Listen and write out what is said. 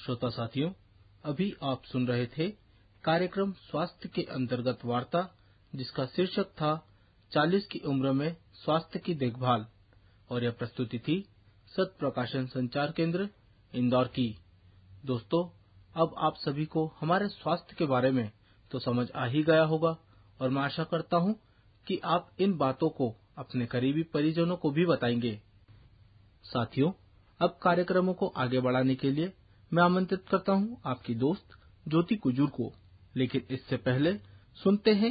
श्रोता साथियों, अभी आप सुन रहे थे कार्यक्रम स्वास्थ्य के अंतर्गत वार्ता, जिसका शीर्षक था 40 की उम्र में स्वास्थ्य की देखभाल, और यह प्रस्तुति थी सत प्रकाशन संचार केंद्र इंदौर की। दोस्तों, अब आप सभी को हमारे स्वास्थ्य के बारे में तो समझ आ ही गया होगा, और मैं आशा करता हूं कि आप इन बातों को अपने करीबी परिजनों को भी बताएंगे। साथियों, अब कार्यक्रमों को आगे बढ़ाने के लिए मैं आमंत्रित करता हूं आपकी दोस्त ज्योति कुजूर को। लेकिन इससे पहले सुनते हैं